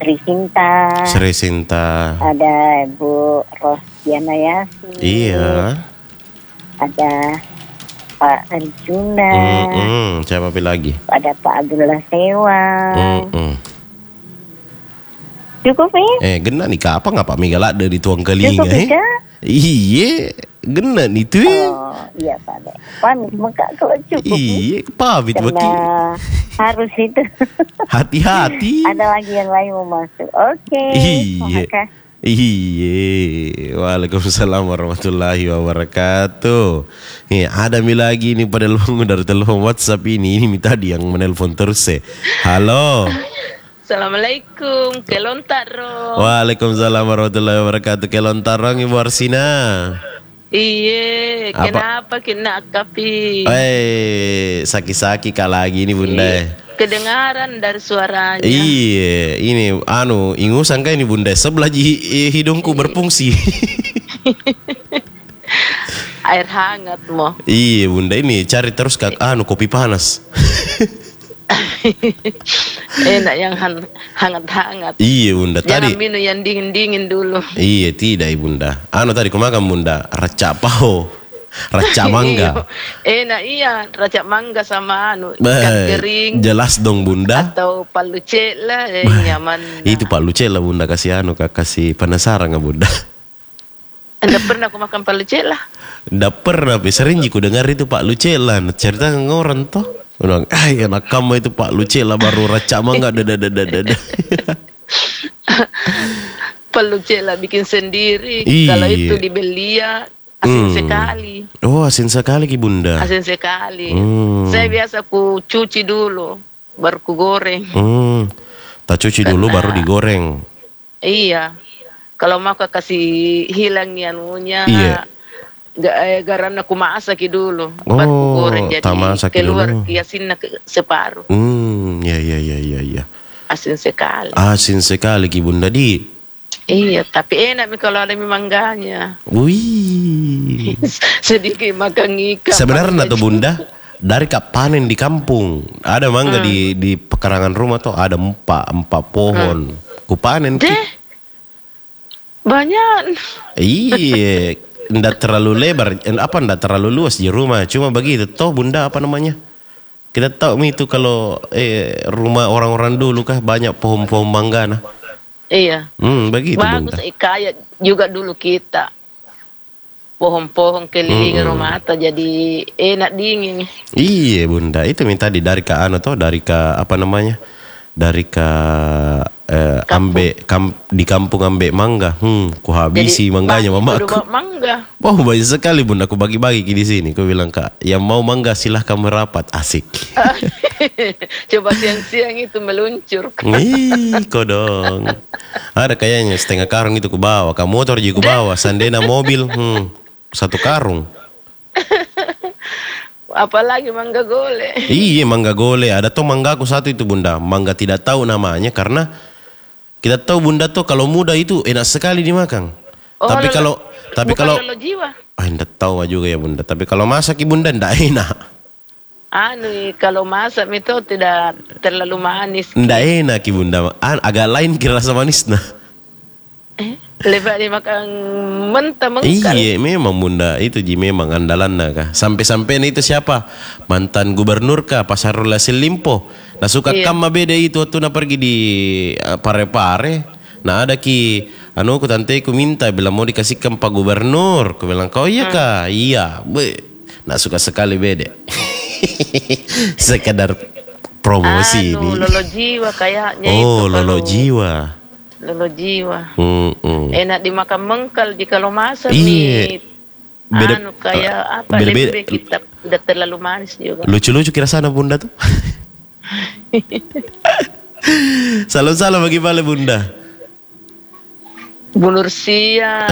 Sri Sinta. Sri Sinta. Ada Bu Rosdiana Yasin. Iya. Ada Pak Arjuna. Siapa lagi? Ada Pak Abdullah Sewang. Cukup ya? Gena nih apa ngapa migalak dari tuang kelinga Cukup Iya, gena nih tuh. Oh, iya Pak Dek. Pamit muka kalau cukup. Iya, pamit karena bagi. Harus itu. Hati-hati. Ada lagi yang lain mau masuk. Oke. Iya. Iya. Waalaikumsalam warahmatullahi wabarakatuh. Ada mi lagi nih pada lu dari telepon WhatsApp ini minta dia yang menelpon terus. Halo. Assalamualaikum, Kelontaro. Waalaikumsalam warahmatullahi wabarakatuh. Kelontaro Ibu Arsina. Iya, kenapa kena kapi? Saki-saki lagi ini Bunda. Kedengaran dari suaranya. Iya, ini ingusan kan ini Bunda. Sebelah hidungku berfungsi. Air hangat mo. Iya Bunda, ini cari terus kopi panas. Enak yang hangat-hangat. Iya Bunda. Jangan minum yang dingin-dingin dulu. Iya tidak Bunda. Tadi kumakan Bunda, raca pao, raca mangga. Enak iya, raca mangga sama ikan kering. Jelas dong Bunda. Atau palucela nyaman. Itu palucela Bunda kasih kasih penasaran nggak Bunda? Anda pernah aku makan palucela? Nggak pernah, sering ku dengar itu Pak Lucela cerita ngoran toh. Ulang, enak kamu itu Pak Lucela baru raca mangga Pak Lucela bikin sendiri. Iya. Kalau itu dibeli ya asin sekali. Oh asin sekali Ki Bunda. Asin sekali. Saya biasa ku cuci dulu baru ku goreng. Tak cuci dulu baru digoreng. Iya. Kalau mau kasih hilang anunya. Iya. Karena aku masak dulu baru ku goreng jadi keluar asinnya separuh. Ya. Asin sekali. Asin sekali Ki Bunda di. Iya, tapi enak kalau ada mangganya. Wih. Sedikit makan ikan. Sebenarnya tuh Bunda dari panen di kampung ada mangga di pekarangan rumah tuh ada empat pohon. Ku panen Ki. Banyak. Iya. Nggak terlalu lebar, nggak terlalu luas di rumah, cuma begitu. Toh Bunda apa namanya? Kita tahu itu kalau rumah orang-orang dulu kah banyak pohon-pohon mangga nah. Iya. Begitu bagus, Bunda. Kayak juga dulu kita pohon-pohon keliling rumah atau jadi enak dingin. Iya Bunda, itu minta dari ke dari ke apa namanya? Dari ke di kampung ambek mangga. Ku habisi mangganya mamaku. Mangga. Wah banyak sekali Bunda, aku bagi-bagi di sini. Aku bilang Kak, yang mau mangga silahkan merapat, asik. Coba siang-siang itu meluncur. Kodong. Ada kayaknya setengah karung itu ku bawa, ke motor juga ku bawa, sandena mobil, 1 karung. Apalagi mangga gole. Iya mangga gole, ada tuh mangga aku satu itu Bunda, mangga tidak tahu namanya karena kita tahu Bunda tuh kalau muda itu enak sekali dimakan. Tapi kalau lolo jiwa. Enggak tahu juga ya Bunda, tapi kalau masak Bunda enggak enak. Kalau masak itu tidak terlalu manis. Enggak enak Bunda, agak lain kira rasa manisnya. Lebih dimakan mentah mengkal. Iya memang Bunda, itu memang andalannya kah. Sampai-sampai itu siapa? Mantan gubernur kah, Pak Syahrul Yassin Limpo. Nah suka kama beda itu waktu pergi di Pare-Pare. Nah ada ku tante ku minta bilang mau dikasihkan Pak Gubernur. Ku bilang kau iya kah? Iya. Nah suka sekali beda. Sekedar promosi ini. Lolo jiwa kayaknya itu. Oh lolo jiwa. Lolo jiwa. Enak dimakan mengkal jika lo masak nih. Kayak apa? Lebih kita udah terlalu manis juga. Lucu-lucu kira sana Bunda tuh. Salam-salam bagi Bale Bunda. Bu Nursia.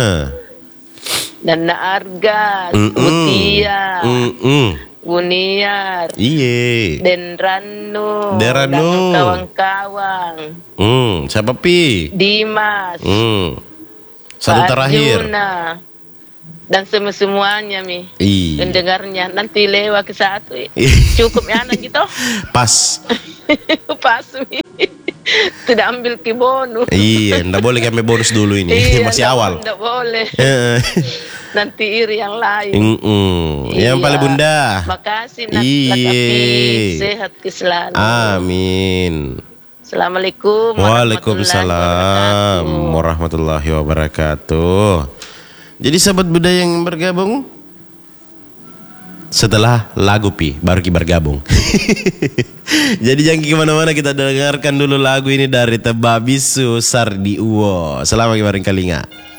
Dan Argas, Mutia. Buniar. Iya. Dan Ranu. Dan kawan-kawan. Siapa Pi? Dimas. Satu terakhir. Arjuna. Dan semuanya Mi. Iya. Mendengarnya nanti lewat ke satu. Cukup ya anak gitu. Pas. Pas Mi. Tidak ambil ke bonus. Iya, ndak boleh kami bonus dulu ini. Iya, Masih awal. Tidak boleh. Nanti iri yang lain. Yang paling Bunda. Makasih nak lakapi. Sehat selalu. Amin. Assalamualaikum Waalaikumsalam warahmatullahi wabarakatuh. Jadi sahabat budaya yang bergabung, setelah lagu Pi baru kita bergabung. Jadi jangan kemana-mana, kita dengarkan dulu lagu ini dari Tebabisu Sardi Uwo. Selamat kemarin kalinga.